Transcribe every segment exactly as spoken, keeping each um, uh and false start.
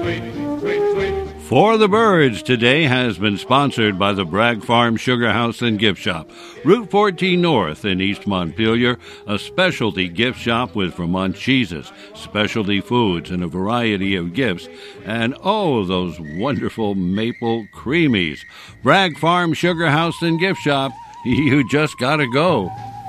sweet, sweet, sweet. For the Birds today has been sponsored by the Bragg Farm Sugar House and Gift Shop, Route fourteen North in East Montpelier, a specialty gift shop with Vermont cheeses, specialty foods, and a variety of gifts, and oh, those wonderful maple creamies. Bragg Farm Sugar House and Gift Shop, you just gotta go.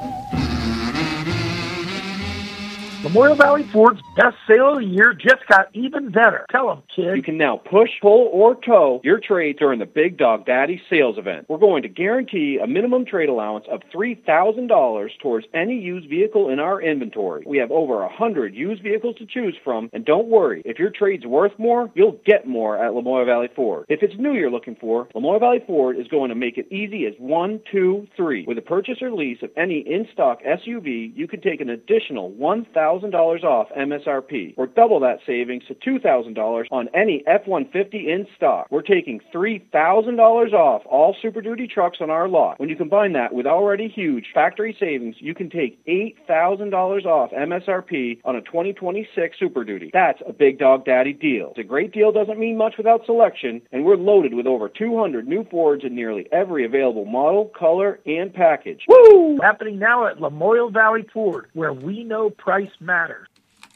Memorial Valley Ford's best sale of the year just got even better. Tell them, kid. You can now push, pull, or tow your trade during the Big Dog Daddy sales event. We're going to guarantee a minimum trade allowance of three thousand dollars towards any used vehicle in our inventory. We have over one hundred used vehicles to choose from, and don't worry, if your trade's worth more, you'll get more at Lamoille Valley Ford. If it's new you're looking for, Lamoille Valley Ford is going to make it easy as one, two, three. With a purchase or lease of any in-stock S U V, you can take an additional one thousand dollars off M S R P, or double that savings to two thousand dollars on any F one fifty in stock. We're taking three thousand dollars off all Super Duty trucks on our lot. When you combine that with already huge factory savings, you can take eight thousand dollars off M S R P on a twenty twenty-six Super Duty. That's a Big Dog Daddy deal. It's a great deal doesn't mean much without selection, and we're loaded with over two hundred new Fords in nearly every available model, color, and package. Woo! Happening now at Lamoille Valley Ford, where we know price matters.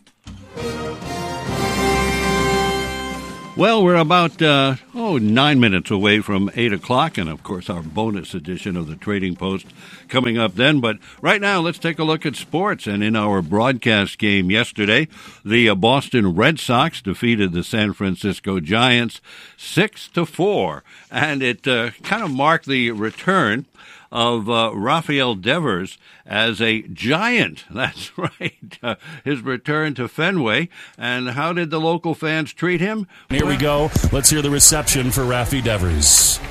Well, we're about, uh, oh, nine minutes away from eight o'clock, and, of course, our bonus edition of the Trading Post coming up then. But right now, let's take a look at sports. And in our broadcast game yesterday, the uh, Boston Red Sox defeated the San Francisco Giants six to four. And it uh, kind of marked the return of uh, Rafael Devers as a Giant. That's right. Uh, his return to Fenway. And how did the local fans treat him? Here we go. Let's hear the reception for Rafi Devers.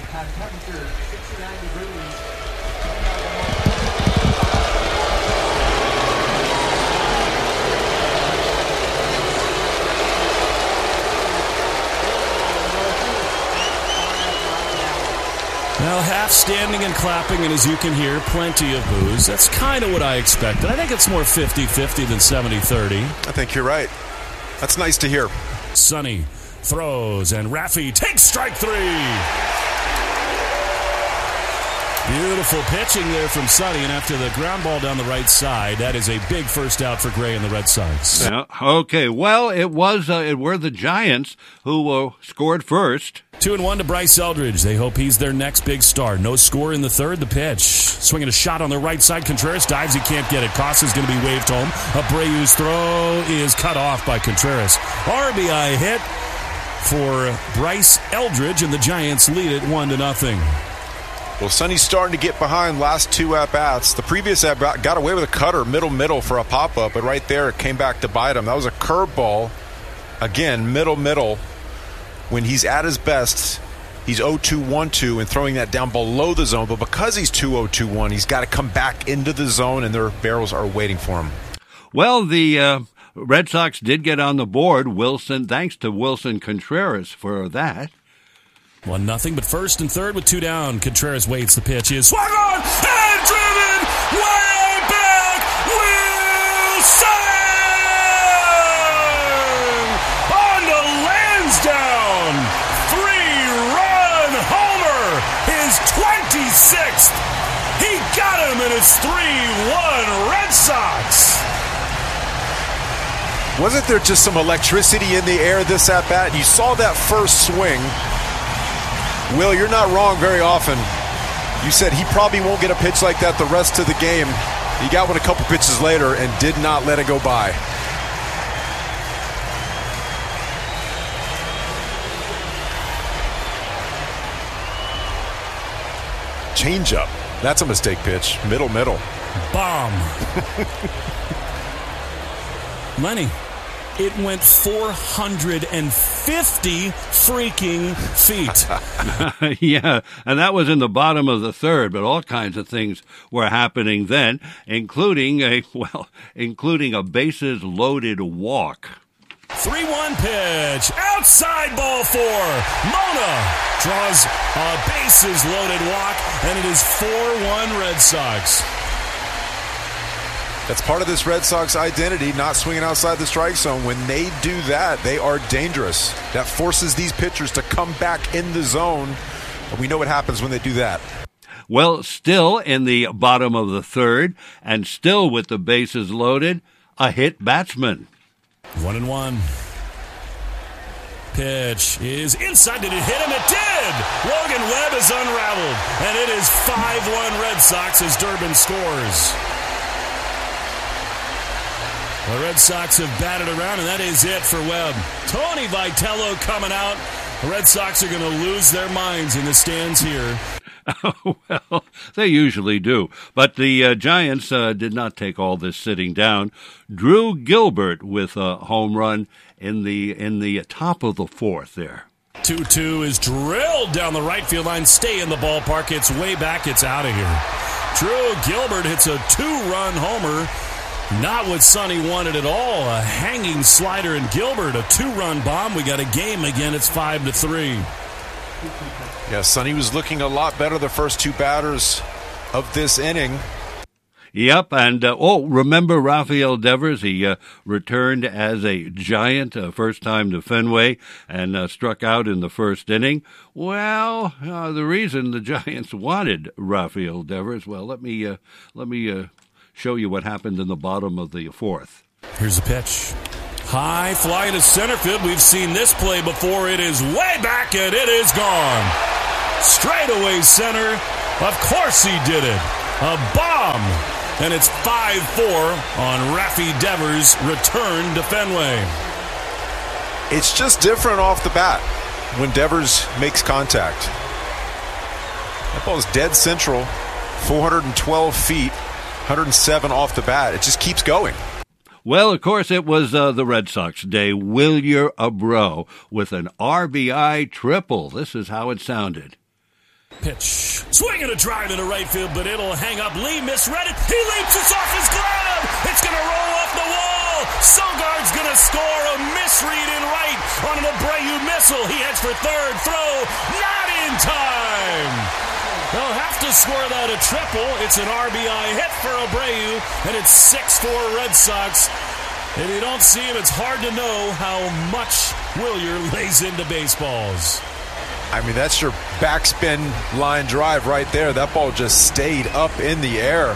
Well, half standing and clapping, and as you can hear, plenty of boos. That's kind of what I expected. I think it's more fifty-fifty than seventy-thirty. I think you're right. That's nice to hear. Sonny throws, and Rafi takes strike three. Beautiful pitching there from Sonny, and after the ground ball down the right side, that is a big first out for Gray and the Red Sox. Yeah, okay, well, it was uh, it were the Giants who uh, scored first. Two and one to Bryce Eldridge. They hope he's their next big star. No score in the third. The pitch. Swinging a shot on the right side. Contreras dives. He can't get it. Costa's going to be waved home. Abreu's throw is cut off by Contreras. R B I hit for Bryce Eldridge, and the Giants lead it one to nothing. Well, Sonny's starting to get behind last two at-bats. The previous at-bat got away with a cutter, middle-middle for a pop-up, but right there it came back to bite him. That was a curveball. Again, middle-middle. When he's at his best, he's oh two one two and throwing that down below the zone. But because he's two oh two one, he's got to come back into the zone, and their barrels are waiting for him. Well, the uh, Red Sox did get on the board. Wilson, thanks to Wilson Contreras for that. One nothing, but first and third with two down. Contreras waits. The pitch is swung on and driven way back. Wilson on to Lansdowne. Three-run homer. His twenty-sixth. He got him, and it's three one Red Sox. Wasn't there just some electricity in the air this at-bat? You saw that first swing. Will, you're not wrong very often. You said he probably won't get a pitch like that the rest of the game. He got one a couple pitches later and did not let it go by. Changeup. That's a mistake pitch. Middle, middle. Bomb. Lenny. It went four hundred fifty freaking feet. Yeah, and that was in the bottom of the third, but all kinds of things were happening then, including a, well, including a bases-loaded walk. three one pitch. Outside ball four. Mona draws a bases-loaded walk, and it is four one Red Sox. That's part of this Red Sox identity, not swinging outside the strike zone. When they do that, they are dangerous. That forces these pitchers to come back in the zone. And we know what happens when they do that. Well, still in the bottom of the third, and still with the bases loaded, a hit batsman. One and one. Pitch is inside. Did it hit him? It did! Logan Webb is unraveled, and it is five one Red Sox as Durbin scores. The Red Sox have batted around, and that is it for Webb. Tony Vitello coming out. The Red Sox are going to lose their minds in the stands here. Oh, well, they usually do. But the uh, Giants uh, did not take all this sitting down. Drew Gilbert with a home run in the in the top of the fourth there. two two is drilled down the right field line. Stay in the ballpark. It's way back. It's out of here. Drew Gilbert hits a two-run homer. Not what Sonny wanted at all. A hanging slider in Gilbert. A two-run bomb. We got a game again. It's five to three. Yeah, Sonny was looking a lot better the first two batters of this inning. Yep, and, uh, oh, remember Rafael Devers? He uh, returned as a Giant, uh, first time to Fenway, and uh, struck out in the first inning. Well, uh, the reason the Giants wanted Rafael Devers, well, let me, uh, let me uh, show you what happened in the bottom of the fourth. Here's a pitch. High fly to center field. We've seen this play before. It is way back, and it is gone. Straightaway center. Of course he did it. A bomb. And it's five four on Rafi Devers' return to Fenway. It's just different off the bat when Devers makes contact. That ball is dead central, four hundred twelve feet, one hundred seven off the bat. It just keeps going. Well, of course, it was uh, the Red Sox day. Wilyer Abreu with an R B I triple. This is how it sounded. Pitch. Swinging a drive into right field, but it'll hang up. Lee misread it. He leaps. It's off his glove. It's going to roll off the wall. Sogard's going to score. A misread in right on an Abreu missile. He heads for third. Throw. Not in time. They'll have to score that a triple. It's an R B I hit for Abreu, and it's six four Red Sox. If you don't see him, it's hard to know how much Wilyer lays into baseballs. I mean, that's your backspin line drive right there. That ball just stayed up in the air.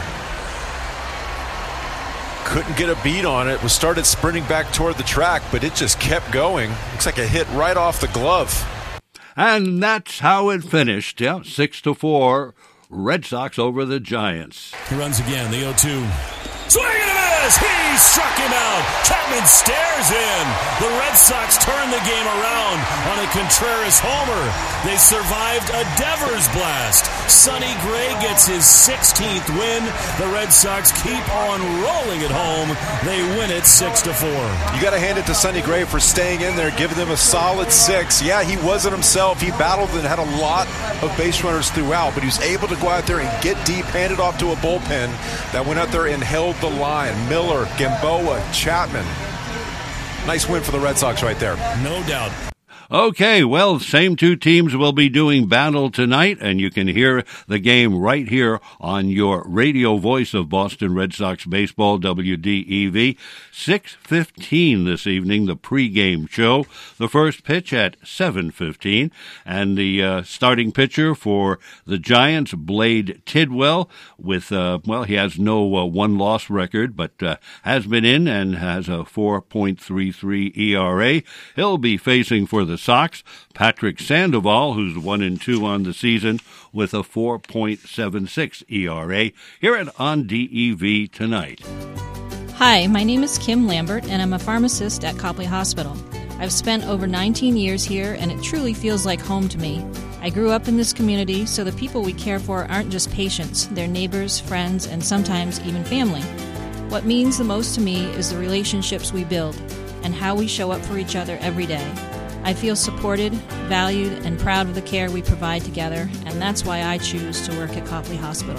Couldn't get a beat on it. Was started sprinting back toward the track, but it just kept going. Looks like a hit right off the glove. And that's how it finished. Yeah, six to four, Red Sox over the Giants. He runs again. The oh two. Swing and a miss. He struck him out. Chapman stares in. The Red Sox turn the game around on a Contreras homer. They survived a Devers blast. Sonny Gray gets his sixteenth win. The Red Sox keep on rolling at home. They win it six to four. You got to hand it to Sonny Gray for staying in there, giving them a solid six. Yeah, he wasn't himself. He battled and had a lot of base runners throughout, but he was able to go out there and get deep, hand it off to a bullpen that went out there and held the line. Miller, Gamboa, Chapman. Nice win for the Red Sox right there. No doubt. Okay, well, same two teams will be doing battle tonight, and you can hear the game right here on your radio voice of Boston Red Sox baseball, W D E V. six fifteen this evening, the pregame show. The first pitch at seven fifteen, and the uh, starting pitcher for the Giants, Blade Tidwell, with, uh, well, he has no uh, one-loss record, but uh, has been in and has a four point three three E R A. He'll be facing for the Sox Patrick Sandoval, who's one and two on the season, with a four point seven six E R A. Hear it on D E V tonight. Hi, my name is Kim Lambert, and I'm a pharmacist at Copley Hospital. I've spent over nineteen years here, and it truly feels like home to me. I grew up in this community, so the people we care for aren't just patients, they're neighbors, friends, and sometimes even family. What means the most to me is the relationships we build and how we show up for each other every day. I feel supported, valued, and proud of the care we provide together, and that's why I choose to work at Copley Hospital.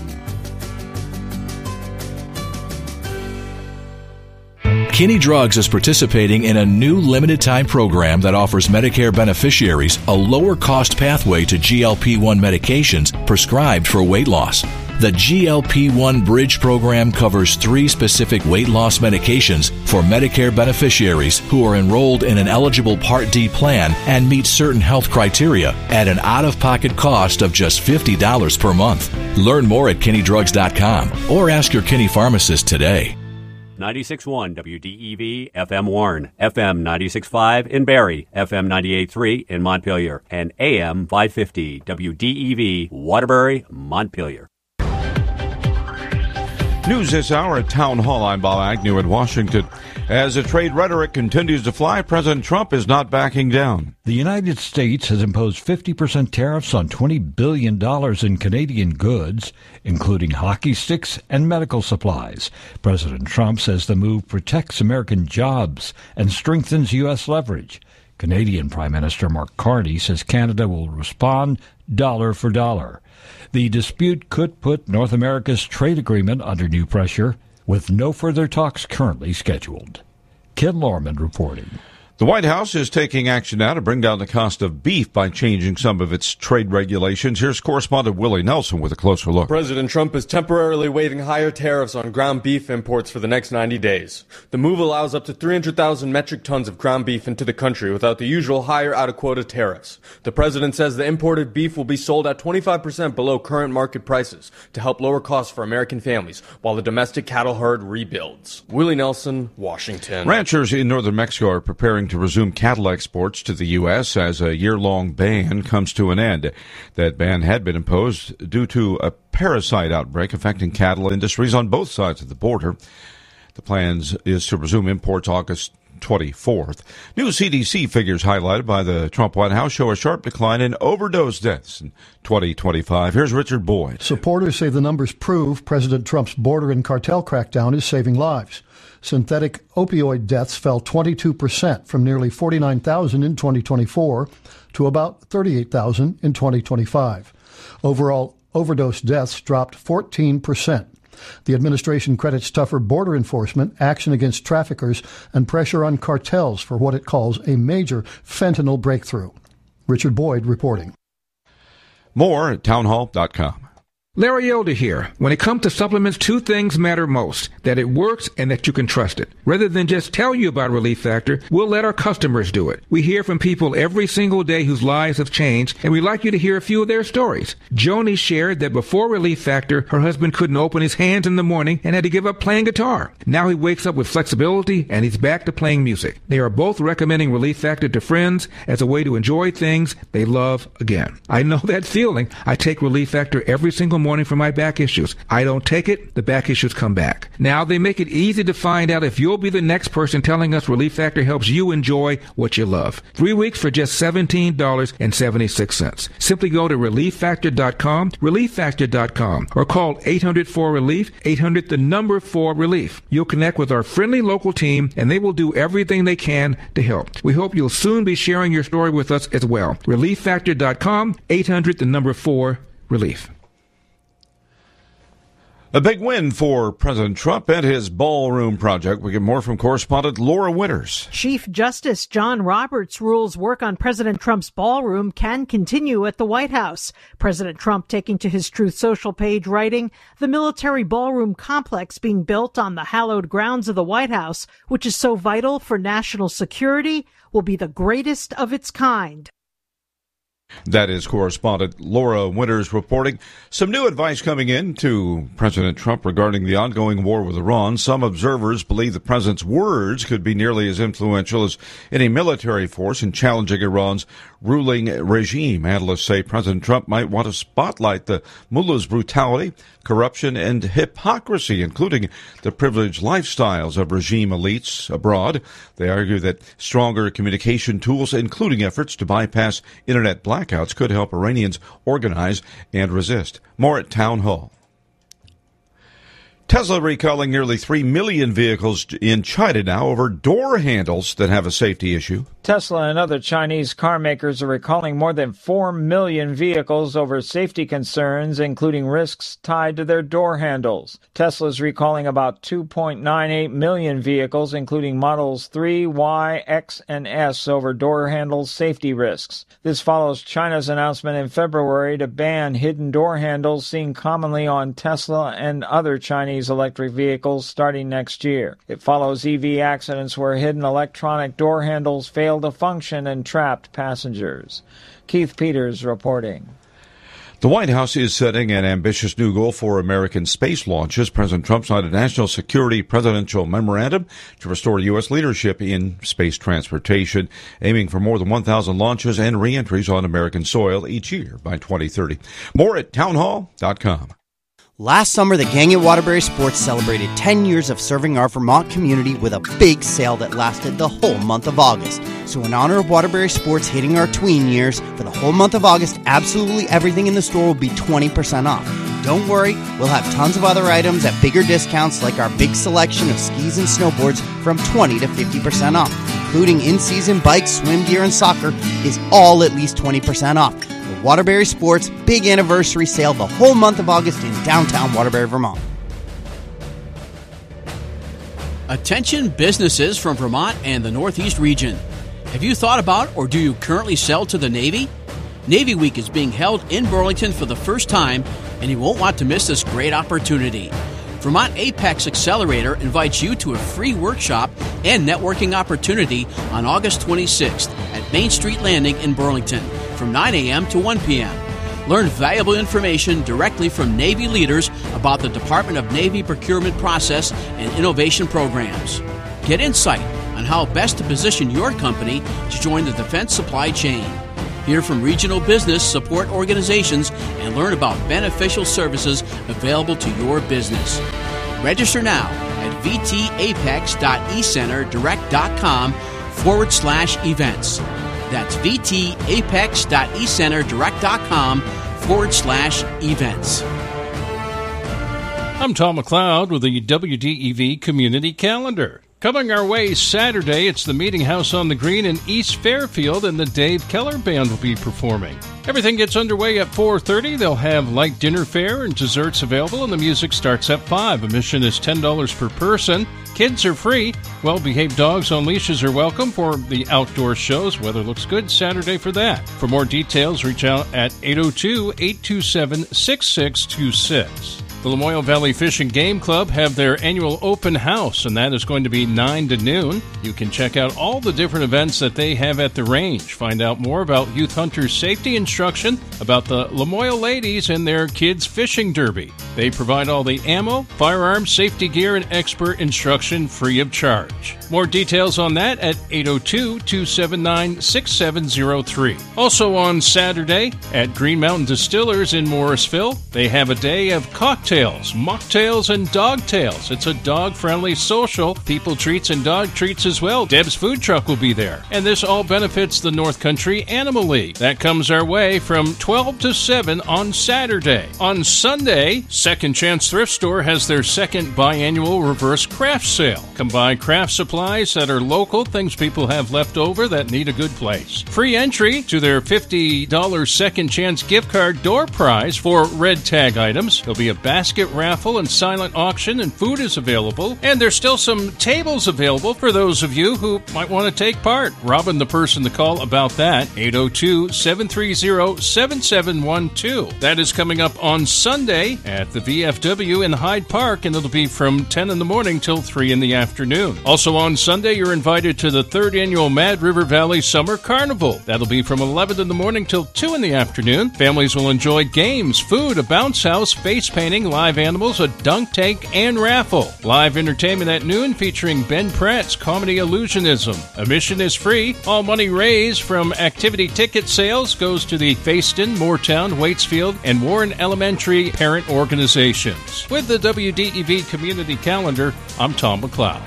Kinney Drugs is participating in a new limited-time program that offers Medicare beneficiaries a lower-cost pathway to G L P one medications prescribed for weight loss. The G L P one Bridge program covers three specific weight loss medications for Medicare beneficiaries who are enrolled in an eligible Part D plan and meet certain health criteria at an out-of-pocket cost of just fifty dollars per month. Learn more at Kinney Drugs dot com or ask your Kinney pharmacist today. ninety-six point one W D E V F M Warren, F M ninety-six point five in Barrie, F M ninety-eight point three in Montpelier, and A M five fifty W D E V Waterbury, Montpelier. News this hour at Town Hall. I'm Bob Agnew in Washington. As the trade rhetoric continues to fly, President Trump is not backing down. The United States has imposed fifty percent tariffs on twenty billion dollars in Canadian goods, including hockey sticks and medical supplies. President Trump says the move protects American jobs and strengthens U S leverage. Canadian Prime Minister Mark Carney says Canada will respond dollar for dollar. The dispute could put North America's trade agreement under new pressure, with no further talks currently scheduled. Ken Lorman reporting. The White House is taking action now to bring down the cost of beef by changing some of its trade regulations. Here's correspondent Willie Nelson with a closer look. President Trump is temporarily waiving higher tariffs on ground beef imports for the next ninety days. The move allows up to three hundred thousand metric tons of ground beef into the country without the usual higher out-of-quota tariffs. The president says the imported beef will be sold at twenty-five percent below current market prices to help lower costs for American families while the domestic cattle herd rebuilds. Willie Nelson, Washington. Ranchers in northern Mexico are preparing to resume cattle exports to the U S as a year-long ban comes to an end. That ban had been imposed due to a parasite outbreak affecting cattle industries on both sides of the border. The plans is to resume imports August twenty-fourth. New C D C figures highlighted by the Trump White House show a sharp decline in overdose deaths in twenty twenty-five. Here's Richard Boyd. Supporters say the numbers prove President Trump's border and cartel crackdown is saving lives. Synthetic opioid deaths fell twenty-two percent from nearly forty-nine thousand in twenty twenty-four to about thirty-eight thousand in twenty twenty-five. Overall, overdose deaths dropped fourteen percent. The administration credits tougher border enforcement, action against traffickers, and pressure on cartels for what it calls a major fentanyl breakthrough. Richard Boyd reporting. More at town hall dot com. Larry Elder here. When it comes to supplements, two things matter most: that it works and that you can trust it. Rather than just tell you about Relief Factor, we'll let our customers do it. We hear from people every single day whose lives have changed, and we'd like you to hear a few of their stories. Joni shared that before Relief Factor, her husband couldn't open his hands in the morning and had to give up playing guitar. Now he wakes up with flexibility and he's back to playing music. They are both recommending Relief Factor to friends as a way to enjoy things they love again. I know that feeling. I take Relief Factor every single morning morning for my back issues. I don't take it, the back issues come back. Now they make it easy to find out if you'll be the next person telling us Relief Factor helps you enjoy what you love. Three weeks for just seventeen dollars and seventy-six cents. Simply go to relief factor dot com, relief factor dot com, or call eight hundred four relief, eight hundred the number four relief. You'll connect with our friendly local team and they will do everything they can to help. We hope you'll soon be sharing your story with us as well. relief factor dot com, eight hundred the number four relief. A big win for President Trump and his ballroom project. We get more from correspondent Laura Winters. Chief Justice John Roberts rules work on President Trump's ballroom can continue at the White House. President Trump taking to his Truth Social page, writing, "The military ballroom complex being built on the hallowed grounds of the White House, which is so vital for national security, will be the greatest of its kind." That is correspondent Laura Winters reporting. Some new advice coming in to President Trump regarding the ongoing war with Iran. Some observers believe the president's words could be nearly as influential as any military force in challenging Iran's ruling regime. Analysts say President Trump might want to spotlight the mullah's brutality, corruption, and hypocrisy, including the privileged lifestyles of regime elites abroad. They argue that stronger communication tools, including efforts to bypass internet blackouts, could help Iranians organize and resist. More at Town Hall. Tesla recalling nearly three million vehicles in China now over door handles that have a safety issue. Tesla and other Chinese car makers are recalling more than four million vehicles over safety concerns, including risks tied to their door handles. Tesla is recalling about two point nine eight million vehicles, including Models three, Y, X, and S, over door handles safety risks. This follows China's announcement in February to ban hidden door handles seen commonly on Tesla and other Chinese electric vehicles starting next year. It follows E V accidents where hidden electronic door handles failed to function and trapped passengers. Keith Peters reporting. The White House is setting an ambitious new goal for American space launches. President Trump signed a national security presidential memorandum to restore U S leadership in space transportation, aiming for more than one thousand launches and re-entries on American soil each year by twenty thirty. More at townhall dot com. Last summer, the gang at Waterbury Sports celebrated ten years of serving our Vermont community with a big sale that lasted the whole month of August. So in honor of Waterbury Sports hitting our tween years, for the whole month of August, absolutely everything in the store will be twenty percent off. Don't worry, we'll have tons of other items at bigger discounts, like our big selection of skis and snowboards from twenty to fifty percent off, including in-season bikes, swim gear, and soccer is all at least twenty percent off. The Waterbury Sports big anniversary sale the whole month of August in downtown Waterbury, Vermont. Attention businesses from Vermont and the Northeast region. Have you thought about or do you currently sell to the Navy? Navy Week is being held in Burlington for the first time, and you won't want to miss this great opportunity. Vermont Apex Accelerator invites you to a free workshop and networking opportunity on August twenty-sixth at Main Street Landing in Burlington from nine a.m. to one p.m. Learn valuable information directly from Navy leaders about the Department of Navy procurement process and innovation programs. Get insight on how best to position your company to join the defense supply chain. Hear from regional business support organizations and learn about beneficial services available to your business. Register now at vtapex.ecenterdirect.com forward slash events. That's vtapex.ecenterdirect.com forward slash events. I'm Tom McLeod with the W D E V Community Calendar. Coming our way Saturday, it's the Meeting House on the Green in East Fairfield, and the Dave Keller Band will be performing. Everything gets underway at four thirty. They'll have light dinner fare and desserts available, and the music starts at five. Admission is ten dollars per person. Kids are free. Well-behaved dogs on leashes are welcome for the outdoor shows. Weather looks good Saturday for that. For more details, reach out at eight oh two, eight two seven, six six two six. The Lamoille Valley Fish and Game Club have their annual open house, and that is going to be nine to noon. You can check out all the different events that they have at the range. Find out more about Youth Hunters safety instruction, about the Lamoille Ladies and their Kids Fishing Derby. They provide all the ammo, firearms, safety gear, and expert instruction free of charge. More details on that at eight oh two, two seven nine, six seven oh three. Also on Saturday at Green Mountain Distillers in Morrisville, they have a day of cocktails, mocktails, and dogtails. It's a dog-friendly social, people treats and dog treats as well. Deb's Food Truck will be there. And this all benefits the North Country Animal League. That comes our way from twelve to seven on Saturday. On Sunday, Second Chance Thrift Store has their second biannual reverse craft sale. Come buy craft supplies that are local, things people have left over that need a good place. Free entry to their fifty dollars Second Chance gift card door prize for red tag items. There'll be a basket raffle and silent auction, and food is available. And there's still some tables available for those of you who might want to take part. Robin, the person to call about that, eight oh two, seven three oh, seven seven one two. That is coming up on Sunday at the V F W in Hyde Park, and it'll be from ten in the morning till three in the afternoon. Also on Sunday, you're invited to the third annual Mad River Valley Summer Carnival. That'll be from eleven in the morning till two in the afternoon. Families will enjoy games, food, a bounce house, face painting, live animals, a dunk tank, and raffle. Live entertainment at noon featuring Ben Pratt's Comedy Illusionism. Admission is free. All money raised from activity ticket sales goes to the Fayston, Moortown, Waitsfield, and Warren Elementary parent organizations. With the W D E V Community Calendar, I'm Tom McLeod.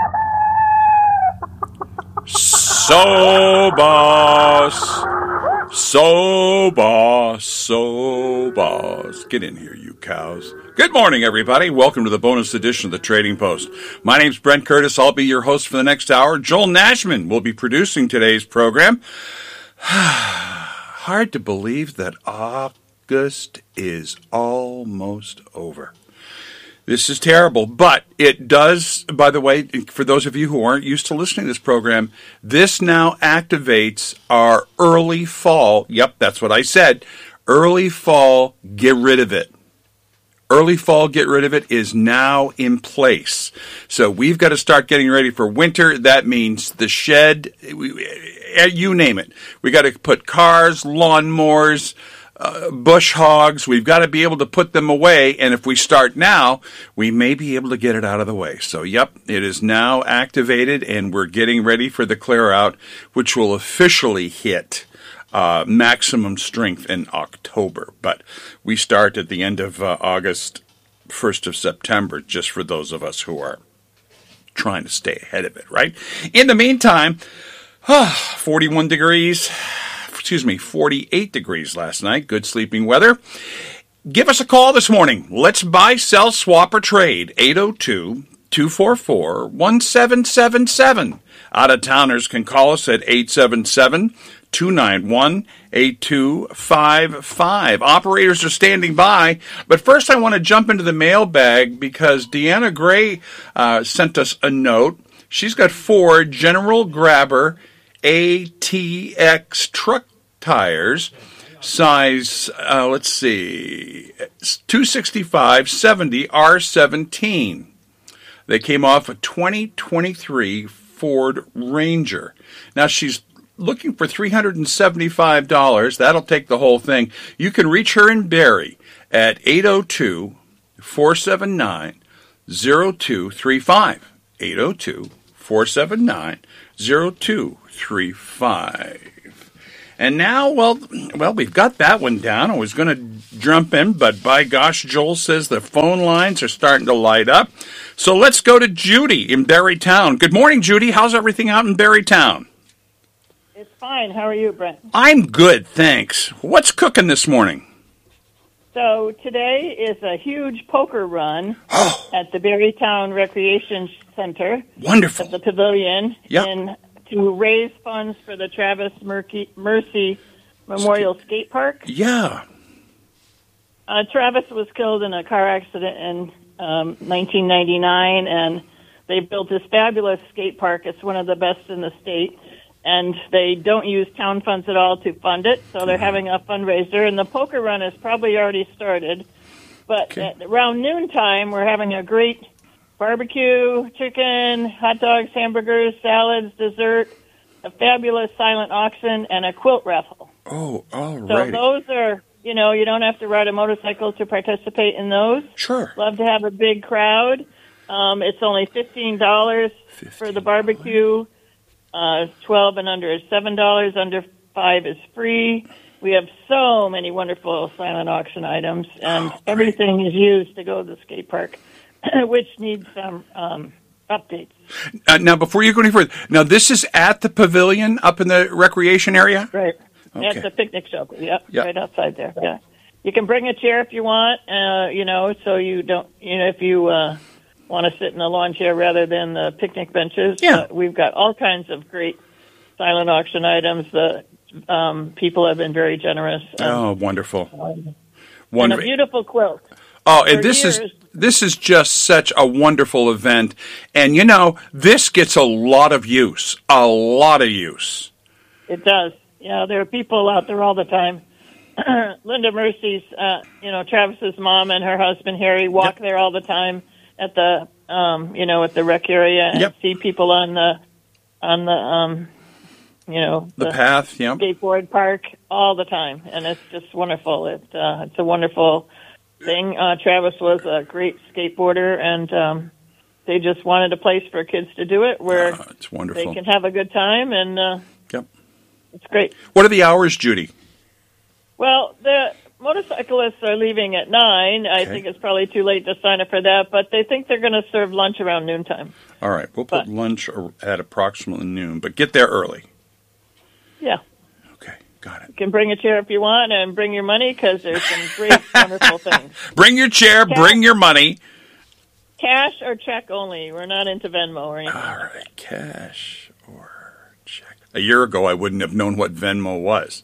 So, boss, So, boss, so, boss. Get in here, you cows. Good morning, everybody. Welcome to the bonus edition of the Trading Post. My name's Brent Curtis. I'll be your host for the next hour. Joel Nashman will be producing today's program. Hard to believe that August is almost over. This is terrible, but it does, by the way, for those of you who aren't used to listening to this program, this now activates our early fall. Yep, that's what I said. Early fall, get rid of it. Early fall, get rid of it is now in place. So we've got to start getting ready for winter. That means the shed, you name it. We got to put cars, lawnmowers, Uh, bush hogs. We've got to be able to put them away, and if we start now, we may be able to get it out of the way. So, yep, it is now activated, and we're getting ready for the clear out, which will officially hit uh, maximum strength in October. But we start at the end of uh, August, first of September, just for those of us who are trying to stay ahead of it, right? In the meantime, uh, forty-one degrees. Excuse me, forty-eight degrees last night. Good sleeping weather. Give us a call this morning. Let's buy, sell, swap, or trade. eight oh two, two four four, one seven seven seven. Out-of-towners can call us at eight seven seven, two nine one, eight two five five. Operators are standing by. But first I want to jump into the mailbag because Deanna Gray uh, sent us a note. She's got four General Grabber A T X truck tires, size, uh, let's see, two sixty-five seventy R seventeen. They came off a twenty twenty-three Ford Ranger. Now she's looking for three hundred seventy-five dollars. That'll take the whole thing. You can reach her in Barrie at eight oh two, four seven nine, oh two three five. eight oh two, four seven nine, oh two three five. And now, well, well, we've got that one down. I was going to jump in, but by gosh, Joel says the phone lines are starting to light up. So let's go to Judy in Barrytown. Good morning, Judy. How's everything out in Barrytown? It's fine. How are you, Brent? I'm good, thanks. What's cooking this morning? So today is a huge poker run at the Barrytown Recreation Center. Wonderful. At the Pavilion. Yep. In, to raise funds for the Travis Mercy, Mercy Memorial Skate Park. Yeah. Uh, Travis was killed in a car accident in um, nineteen ninety-nine, and they built this fabulous skate park. It's one of the best in the state, and they don't use town funds at all to fund it, so they're having a fundraiser, and the poker run has probably already started. But okay. At around noontime, we're having a great barbecue, chicken, hot dogs, hamburgers, salads, dessert, a fabulous silent auction, and a quilt raffle. Oh, all So right. those are, you know, you don't have to ride a motorcycle to participate in those. Sure. Love to have a big crowd. Um, it's only fifteen dollars for the barbecue. Uh, twelve and under is seven dollars. Under five is free. We have so many wonderful silent auction items, and oh, everything is used to go to the skate park, which needs some um, updates. Uh, now, before you go any further, now this is at the Pavilion up in the recreation area? Right. Okay. At the picnic shelter, yep, Yep. right outside there. Yeah. You can bring a chair if you want, uh, you know, so you don't, you know, if you uh, want to sit in a lawn chair rather than the picnic benches. Yeah. Uh, we've got all kinds of great silent auction items. The um, people have been very generous. Um, Oh, wonderful. And a Wonderful. beautiful quilt. Oh, and For this years- is this is just such a wonderful event. And, you know, this gets a lot of use, a lot of use. It does. Yeah, there are people out there all the time. Linda Mercy's, uh, you know, Travis's mom and her husband Harry walk yep. there all the time at the, um, you know, at the rec area and yep. see people on the, on the, um, you know, the, the path, yeah, skateboard park all the time, and it's just wonderful. It, uh, it's a wonderful thing. Uh, Travis was a great skateboarder, and um, they just wanted a place for kids to do it where uh, it's wonderful. They can have a good time, and uh, yep. it's great. What are the hours, Judy? Well, the motorcyclists are leaving at nine. Okay. I think it's probably too late to sign up for that, but they think they're going to serve lunch around noontime. All right, we'll put but, lunch at approximately noon, but get there early. Yeah. Okay, Got it. You can bring a chair if you want, and bring your money because there's some great, wonderful things. Bring your chair, cash, bring your money. Cash or check only. We're not into Venmo or anything. All right, cash or check. A year ago, I wouldn't have known what Venmo was.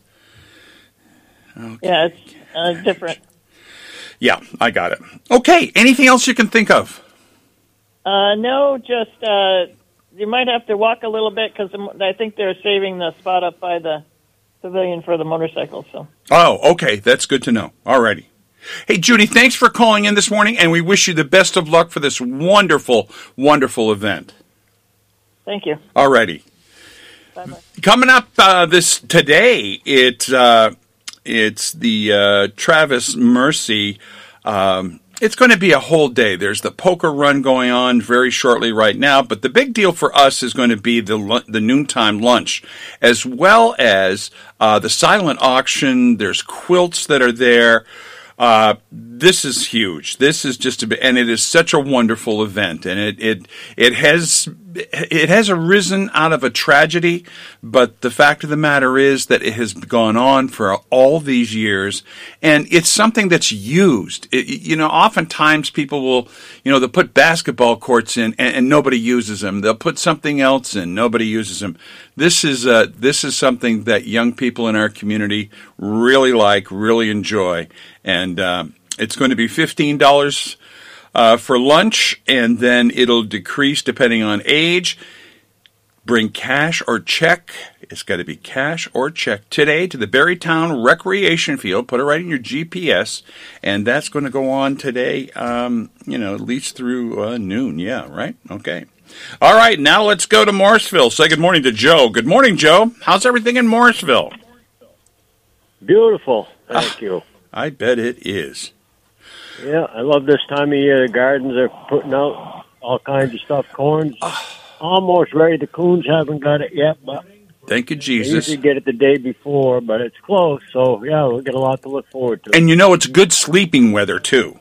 Okay. Yeah, it's uh, different. Yeah, I got it. Okay, anything else you can think of? Uh, no, just uh, you might have to walk a little bit because I think they're saving the spot up by the pavilion for the motorcycles. So. Oh, okay, that's good to know. All righty. Hey, Judy, thanks for calling in this morning, and we wish you the best of luck for this wonderful, wonderful event. Thank you. All righty. Bye-bye. Coming up uh, this today, it, uh, it's the uh, Travis Mercy. Um, it's going to be a whole day. There's the poker run going on very shortly right now, but the big deal for us is going to be the the noontime lunch, as well as uh, the silent auction. There's quilts that are there. Uh, this is huge. This is just a bit, and it is such a wonderful event, and it, it, it has, it has arisen out of a tragedy, but the fact of the matter is that it has gone on for all these years, and it's something that's used. It, you know, oftentimes people will, you know, they'll put basketball courts in and, and nobody uses them. They'll put something else in, nobody uses them. This is, uh, this is something that young people in our community really like, really enjoy. And uh, it's going to be fifteen dollars uh, for lunch, and then it'll decrease depending on age. Bring cash or check. It's got to be cash or check today to the Berrytown Recreation Field. Put it right in your G P S, and that's going to go on today, um, you know, at least through uh, noon. Yeah, right? Okay. All right, now let's go to Morrisville. Say good morning to Joe. Good morning, Joe. How's everything in Morrisville? Beautiful. Thank you. I bet it is. Yeah, I love this time of year. The gardens are putting out all kinds of stuff. Corn's almost ready. The coons haven't got it yet, but thank you, Jesus. They usually get it the day before, but it's close. So, yeah, we'll get a lot to look forward to. And you know, it's good sleeping weather, too.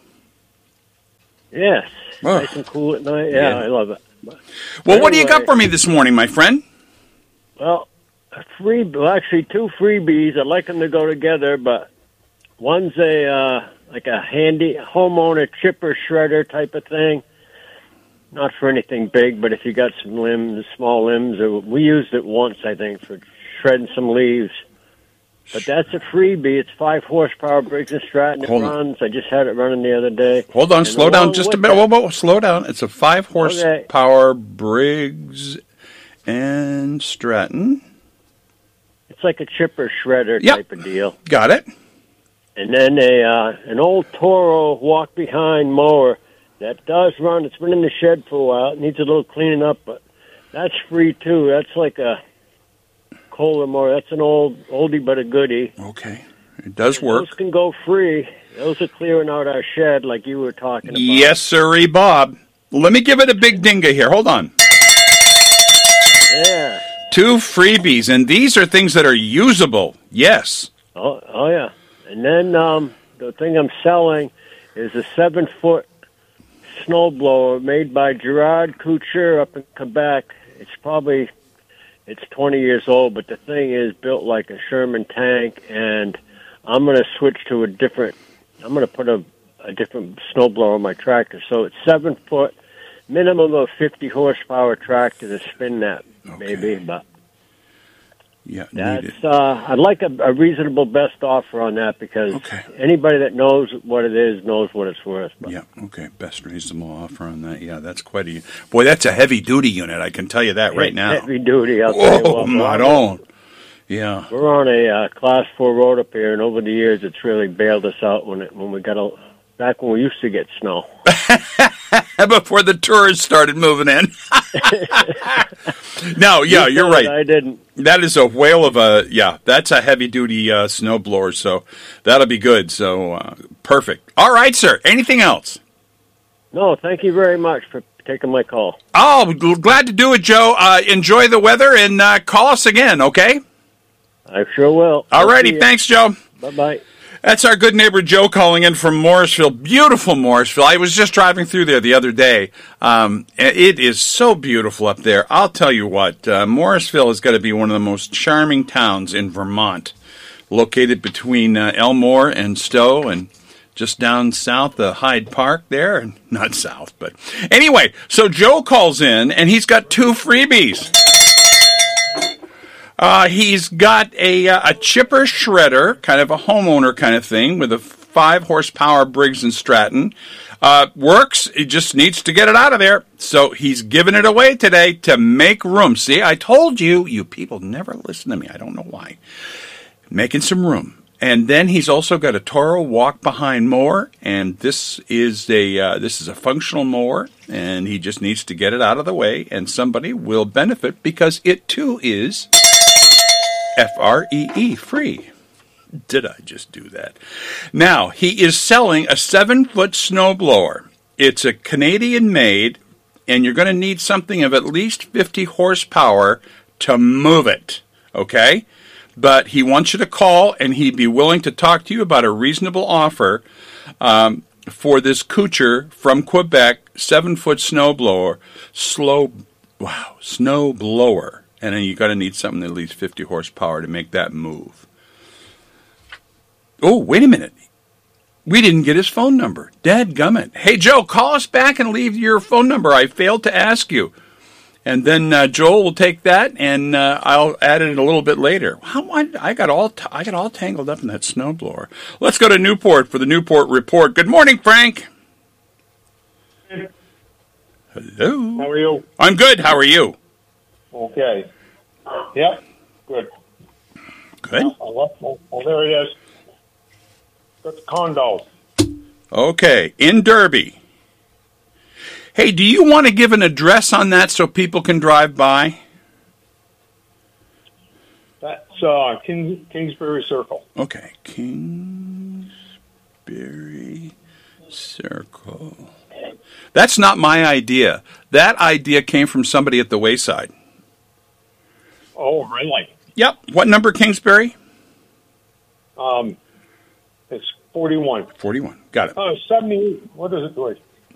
Yes. Oh. Nice and cool at night. Yeah, Yeah. I love it. Well, anyway, what do you got for me this morning, my friend? Well, a free, well, actually two freebies. I'd like them to go together, but one's a uh, like a handy homeowner chipper shredder type of thing. Not for anything big, but if you got some limbs, small limbs, or we used it once, I think, for shredding some leaves. But that's a freebie. It's five horsepower Briggs and Stratton. It Hold on. runs. I just had it running the other day. Hold on, And slow down along just a with bit. that- Whoa, whoa, slow down. It's a five Okay. horsepower Briggs and Stratton. It's like a chipper shredder Yep. type of deal. Got it. And then a uh, an old Toro walk behind mower that does run. It's been in the shed for a while. It needs a little cleaning up, but that's free too. That's like a Kohler mower. That's an old oldie but a goodie. Okay, it does work. Those can go free. Those are clearing out our shed, like you were talking about. Yes, sirree, Bob. Let me give it a big dinga here. Hold on. Yeah. Two freebies, and these are things that are usable. Yes. Oh, oh yeah. And then um, the thing I'm selling is a seven foot snowblower made by Gerard Couture up in Quebec. It's probably it's twenty years old, but the thing is built like a Sherman tank, and I'm going to switch to a different. I'm going to put a, a different snowblower on my tractor. So it's seven foot, minimum of fifty horsepower tractor to spin that, maybe, but. Yeah, That's. Uh, I'd like a, a reasonable best offer on that because anybody that knows what it is knows what it's worth. But. Yeah, okay, best reasonable offer on that. Yeah, that's quite a... Boy, that's a heavy-duty unit, I can tell you that right now. Heavy duty. I'll tell you Oh, what. my own. Yeah. We're on a uh, class four road up here, and over the years, it's really bailed us out when it when we got a back when we used to get snow. Before the tourists started moving in. No, yeah, You you're said right. I didn't. That is a whale of a, yeah, that's a heavy-duty uh, snowblower, so that'll be good. So, uh, perfect. All right, sir. Anything else? No, thank you very much for taking my call. Oh, gl- glad to do it, Joe. Uh, enjoy the weather and uh, call us again, okay? I sure will. All See righty. ya. Thanks, Joe. Bye-bye. That's our good neighbor Joe calling in from Morrisville. Beautiful Morrisville. I was just driving through there the other day. Um, it is so beautiful up there. I'll tell you what, uh, Morrisville is going to be one of the most charming towns in Vermont. located between uh, Elmore and Stowe, and just down south of Hyde Park there, and not south, but anyway. So Joe calls in, and he's got two freebies. Uh, he's got a uh, a chipper shredder, kind of a homeowner kind of thing, with a five horsepower Briggs and Stratton. Uh, works. He just needs to get it out of there. So he's giving it away today to make room. See, I told you, you people never listen to me. I don't know why. Making some room. And then he's also got a Toro walk-behind mower, and this is a uh, this is a functional mower, and he just needs to get it out of the way, and somebody will benefit because it too is F R E E, free. Did I just do that? Now, he is selling a seven-foot snowblower. It's a Canadian-made, and you're going to need something of at least fifty horsepower to move it, okay? But he wants you to call, and he'd be willing to talk to you about a reasonable offer um, for this Kucher from Quebec, seven-foot snowblower, slow, wow, snowblower. And then you got to need something at least fifty horsepower to make that move. Oh, wait a minute. We didn't get his phone number. Dadgummit. Hey, Joe, call us back and leave your phone number. I failed to ask you. And then uh, Joel will take that, and uh, I'll add it a little bit later. How I, I got all t- I got all tangled up in that snowblower. Let's go to Newport for the Newport Report. Good morning, Frank. Hello. How are you? I'm good. How are you? Okay. Yep. Good. Good. Oh, well, there it is. Got the condo. Okay, in Derby. Hey, do you want to give an address on that so people can drive by? That's uh, King, Kingsbury Circle. Okay, Kingsbury Circle. That's not my idea. That idea came from somebody at the Wayside. Oh, really? Yep. What number, Kingsbury? Um, it's forty-one. forty-one. Got it. Oh, seventy-eight. What is it, Dwight?